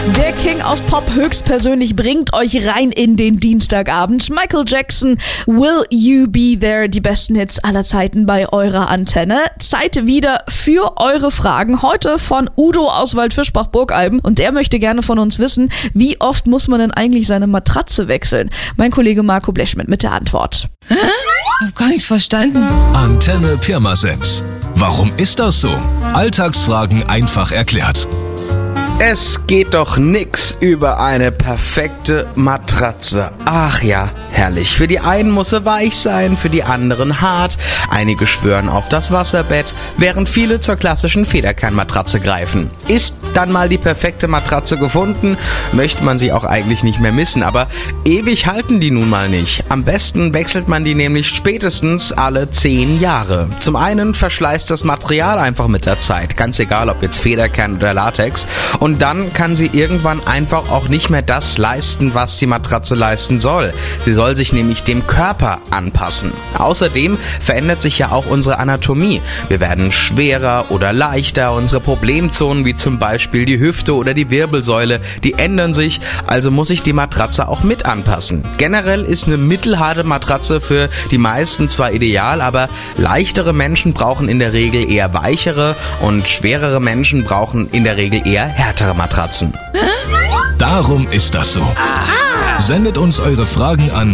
Der King aus Pop höchstpersönlich bringt euch rein in den Dienstagabend. Michael Jackson, Will You Be There? Die besten Hits aller Zeiten bei eurer Antenne. Zeit wieder für eure Fragen. Heute von Udo aus Waldfischbach-Burgalben. Und der möchte gerne von uns wissen, wie oft muss man denn eigentlich seine Matratze wechseln? Mein Kollege Marco Blechschmidt mit der Antwort. Hä? Ich hab gar nichts verstanden. Antenne Pirmasens. Warum ist das so? Alltagsfragen einfach erklärt. Es geht doch nix über eine perfekte Matratze. Ach ja, herrlich. Für die einen muss sie weich sein, für die anderen hart. Einige schwören auf das Wasserbett, während viele zur klassischen Federkernmatratze greifen. Ist dann mal die perfekte Matratze gefunden, möchte man sie auch eigentlich nicht mehr missen. Aber ewig halten die nun mal nicht. Am besten wechselt man die nämlich spätestens alle 10 Jahre. Zum einen verschleißt das Material einfach mit der Zeit. Ganz egal, ob jetzt Federkern oder Latex. Und dann kann sie irgendwann einfach auch nicht mehr das leisten, was die Matratze leisten soll. Sie soll sich nämlich dem Körper anpassen. Außerdem verändert sich ja auch unsere Anatomie. Wir werden schwerer oder leichter. Unsere Problemzonen wie zum Beispiel die Hüfte oder die Wirbelsäule, die ändern sich. Also muss sich die Matratze auch mit anpassen. Generell ist eine mittelharte Matratze für die meisten zwar ideal, aber leichtere Menschen brauchen in der Regel eher weichere und schwerere Menschen brauchen in der Regel eher härtere Matratzen. Darum ist das so. Sendet uns eure Fragen an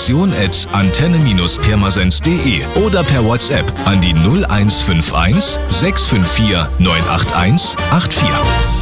redaktion@antenne-pirmasens.de oder per WhatsApp an die 0151 654 981 84.